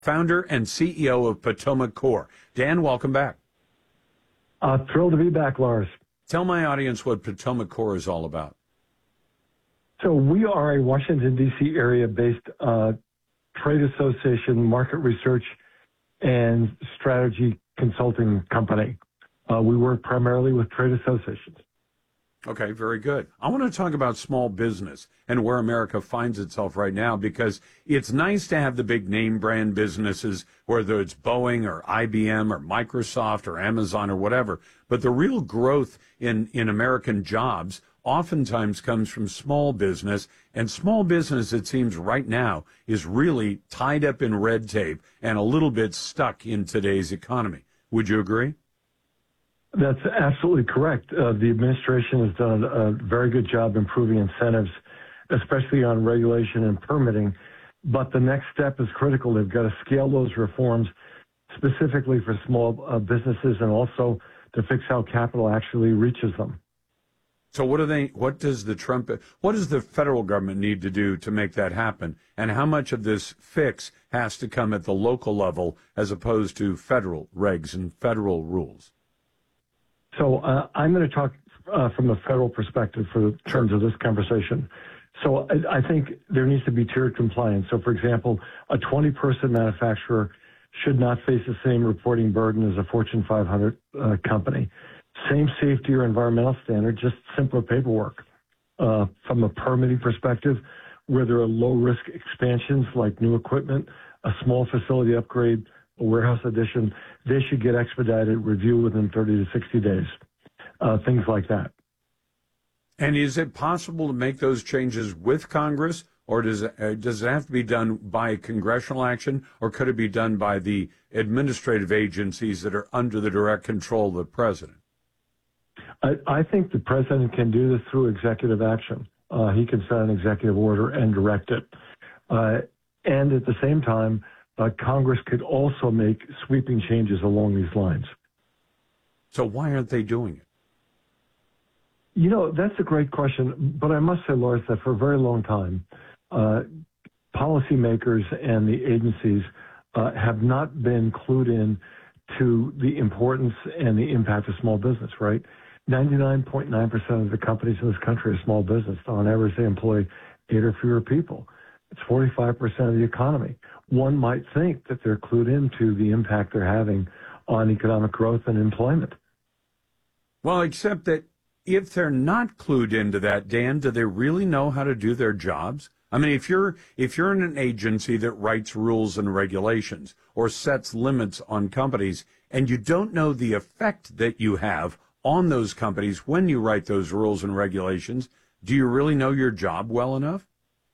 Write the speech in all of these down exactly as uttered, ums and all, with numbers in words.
Founder and C E O of Potomac Core. Dan, welcome back. Uh, thrilled to be back, Lars. Tell my audience what Potomac Core is all about. So we are a Washington, D C area-based uh, trade association, market research, and strategy consulting company. Uh, we work primarily with trade associations. Okay, very good. I want to talk about small business and where America finds itself right now, because it's nice to have the big name brand businesses, whether it's Boeing or I B M or Microsoft or Amazon or whatever. But the real growth in, in American jobs oftentimes comes from small business, and small business, it seems right now, is really tied up in red tape and a little bit stuck in today's economy. Would you agree? That's absolutely correct. Uh, the administration has done a very good job improving incentives, especially on regulation and permitting. But the next step is critical. They've got to scale those reforms specifically for small uh, businesses, and also to fix how capital actually reaches them. So what do they, what does the Trump, what does the federal government need to do to make that happen? And how much of this fix has to come at the local level as opposed to federal regs and federal rules? So uh, I'm going to talk uh, from the federal perspective for the terms of this conversation. So I, I think there needs to be tiered compliance. So, for example, a twenty-person manufacturer should not face the same reporting burden as a Fortune five hundred uh, company. Same safety or environmental standard, just simpler paperwork. Uh, from a permitting perspective, where there are low-risk expansions like new equipment, a small facility upgrade, a warehouse addition, they should get expedited review within thirty to sixty days, uh, things like that. And is it possible to make those changes with Congress, or does it, uh, does it have to be done by congressional action, or could it be done by the administrative agencies that are under the direct control of the president? I, I think the president can do this through executive action. Uh, he can set an executive order and direct it. Uh, and at the same time, Uh, Congress could also make sweeping changes along these lines. So why aren't they doing it? You know, that's a great question. But I must say, Lars, that for a very long time, uh, policymakers and the agencies uh, have not been clued in to the importance and the impact of small business, right? ninety-nine point nine percent of the companies in this country are small business. On average, they employ eight or fewer people. It's forty-five percent of the economy. One might think that they're clued into the impact they're having on economic growth and employment. Well, except that if they're not clued into that, Dan, do they really know how to do their jobs? I mean, if you're if you're in an agency that writes rules and regulations or sets limits on companies, and you don't know the effect that you have on those companies when you write those rules and regulations, do you really know your job well enough?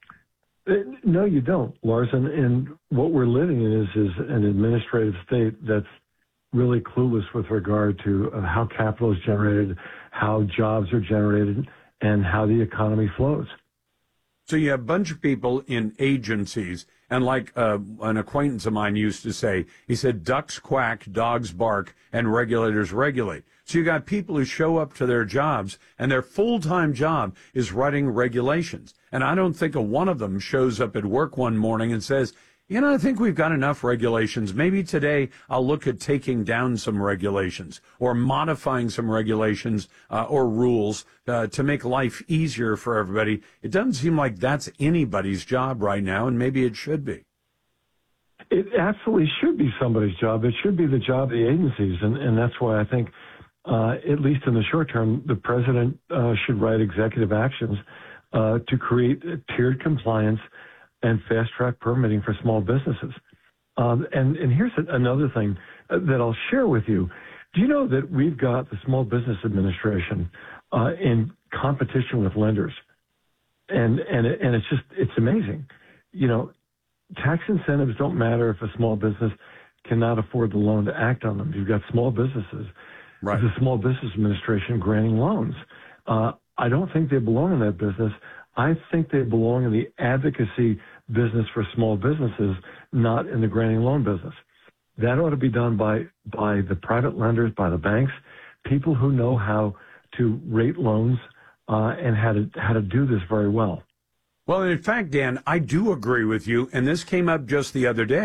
No, you don't, Lars. And, and what we're living in is, is an administrative state that's really clueless with regard to uh, how capital is generated, how jobs are generated, and how the economy flows. So you have a bunch of people in agencies, and like uh, an acquaintance of mine used to say, he said, ducks quack, dogs bark, and regulators regulate. So you got people who show up to their jobs, and their full-time job is writing regulations. And I don't think a one of them shows up at work one morning and says, you know, I think we've got enough regulations. Maybe today I'll look at taking down some regulations or modifying some regulations uh, or rules uh, to make life easier for everybody. It doesn't seem like that's anybody's job right now, and maybe it should be. It absolutely should be somebody's job. It should be the job of the agencies, and, and that's why I think, uh, at least in the short term, the president uh, should write executive actions uh, to create tiered compliance and fast-track permitting for small businesses. Um, and, and here's another thing that I'll share with you. Do you know that we've got the Small Business Administration uh, in competition with lenders? And, and, it, and it's just, it's amazing. You know, tax incentives don't matter if a small business cannot afford the loan to act on them. You've got small businesses. Right. The Small Business Administration granting loans. Uh, I don't think they belong in that business. I think they belong in the advocacy business for small businesses, not in the granting loan business. That ought to be done by, by the private lenders, by the banks, people who know how to rate loans uh, and how to, how to do this very well. Well, in fact, Dan, I do agree with you, and this came up just the other day.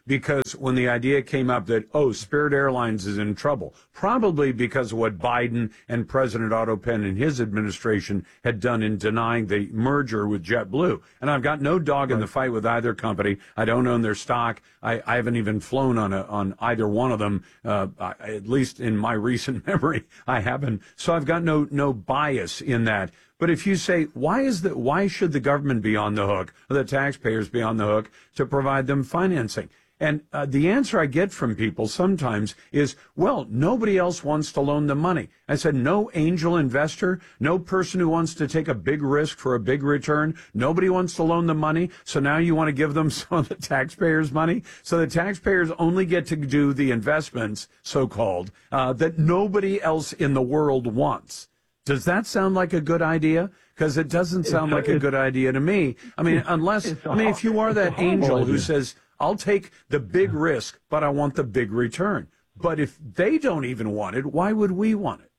because when the idea came up that, oh, Spirit Airlines is in trouble, probably because of what Biden and President Otto Penn and his administration had done in denying the merger with JetBlue. And I've got no dog in the fight with either company. I don't own their stock. I, I haven't even flown on a, on either one of them, uh, at least in my recent memory. I haven't. So I've got no no bias in that. But if you say, why is that? Why should the government be on the hook, or the taxpayers be on the hook to provide them financing? And uh, the answer I get from people sometimes is, well, nobody else wants to loan them money. I said, no angel investor, no person who wants to take a big risk for a big return. Nobody wants to loan them money. So now you want to give them some of the taxpayers' money. So the taxpayers only get to do the investments, so-called, uh, that nobody else in the world wants. Does that sound like a good idea? Because it doesn't sound It's, like a it's, good idea to me. I mean, unless, I mean, if you are that angel who says, I'll take the big risk, but I want the big return. But if they don't even want it, why would we want it?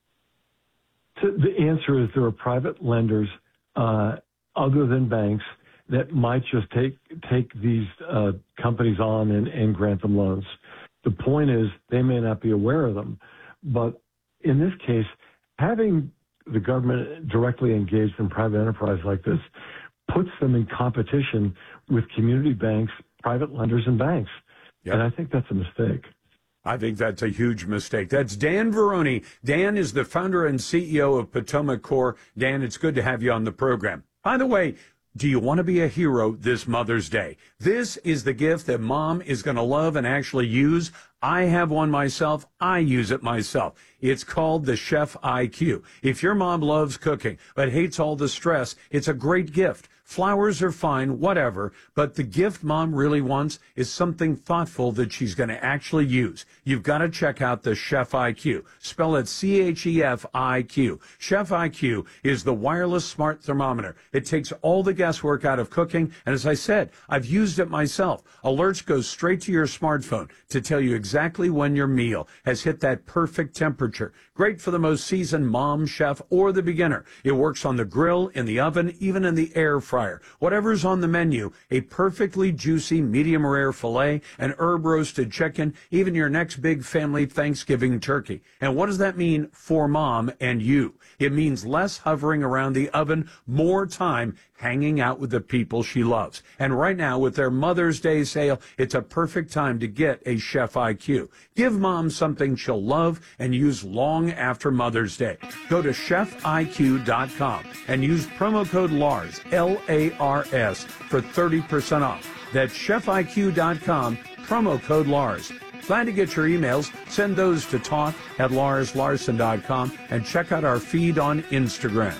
So the answer is there are private lenders uh, other than banks that might just take take these uh, companies on and, and grant them loans. The point is they may not be aware of them. But in this case, having the government directly engaged in private enterprise like this puts them in competition with community banks, private lenders, and banks. Yep. And I think that's a mistake. I think that's a huge mistake. That's Dan Veroni. Dan is the founder and C E O of Potomac Core. Dan, it's good to have you on the program. By the way, do you want to be a hero this Mother's Day? This is the gift that mom is going to love and actually use. I have one myself. I use it myself. It's called the Chef I Q. If your mom loves cooking but hates all the stress, it's a great gift. Flowers are fine, whatever, but the gift mom really wants is something thoughtful that she's going to actually use. You've got to check out the Chef I Q. Spell it C H E F I Q. Chef I Q is the wireless smart thermometer. It takes all the guesswork out of cooking, and as I said, I've used it myself. Alerts go straight to your smartphone to tell you exactly when your meal has hit that perfect temperature. Great for the most seasoned mom, chef, or the beginner. It works on the grill, in the oven, even in the air fryer. Whatever's on the menu, a perfectly juicy medium rare filet, an herb roasted chicken, even your next big family Thanksgiving turkey. And what does that mean for mom and you? It means less hovering around the oven, more time hanging out with the people she loves. And right now, with their Mother's Day sale, it's a perfect time to get a Chef I Q. Give mom something she'll love and use long after Mother's Day. Go to chef I Q dot com and use promo code Lars, L A R S, for thirty percent off. That's chef I Q dot com, promo code Lars. Glad to get your emails. Send those to talk at lars larson dot com and check out our feed on Instagram.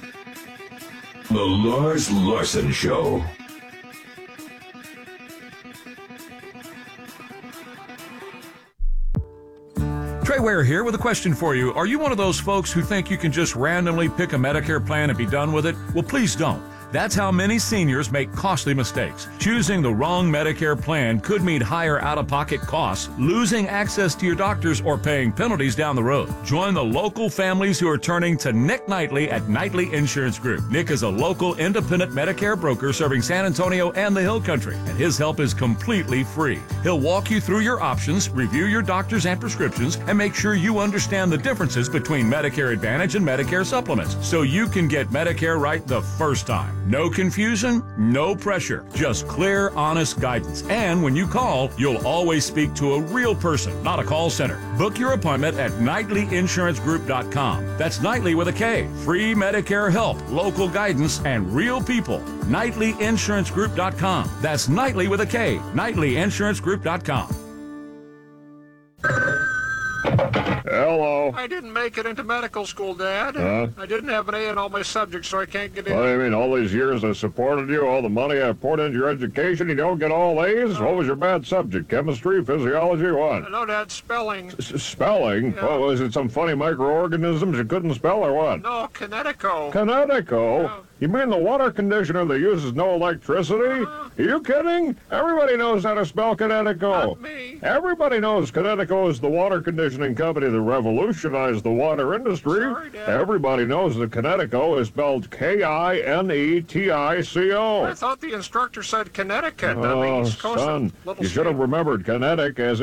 The Lars Larson Show. Trey Ware here with a question for you. Are you one of those folks who think you can just randomly pick a Medicare plan and be done with it? Well, please don't. That's how many seniors make costly mistakes. Choosing the wrong Medicare plan could mean higher out-of-pocket costs, losing access to your doctors, or paying penalties down the road. Join the local families who are turning to Nick Knightley at Knightley Insurance Group. Nick is a local independent Medicare broker serving San Antonio and the Hill Country, and his help is completely free. He'll walk you through your options, review your doctors and prescriptions, and make sure you understand the differences between Medicare Advantage and Medicare Supplements, so you can get Medicare right the first time. No confusion, no pressure, just clear, honest guidance. And when you call, you'll always speak to a real person, not a call center. Book your appointment at Knightley Insurance Group dot com. That's Knightley with a K. Free Medicare help, local guidance, and real people. Knightley Insurance Group dot com. That's Knightley with a K. Knightley Insurance Group dot com. Hello. I didn't make it into medical school, Dad. Huh? I didn't have an A in all my subjects, so I can't get in. What do you mean, all these years I supported you, all the money I poured into your education, you don't get all A's? What was your bad subject? Chemistry, physiology, what? No, Dad, spelling. S- spelling? Yeah. What, was it some funny microorganisms you couldn't spell or what? No, Kinetico. Kinetico? Yeah. You mean the water conditioner that uses no electricity? Are you kidding? Everybody knows how to spell Connecticut. Not me. Everybody knows Connecticut is the water conditioning company that revolutionized the water industry. Sorry, Dad. Everybody knows that Connecticut is spelled K I N E T I C O. I thought the instructor said Connecticut on Oh, the East Coast. son, Little you should have state. remembered kinetic as